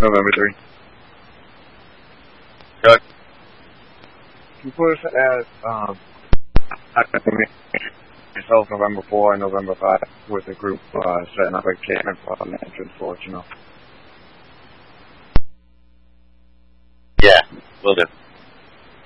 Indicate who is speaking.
Speaker 1: November 3.
Speaker 2: Good.
Speaker 1: Can you put us at myself November 4 and November 5 with a group setting up a camp on the entrance porch, you know?
Speaker 2: Yeah, will do.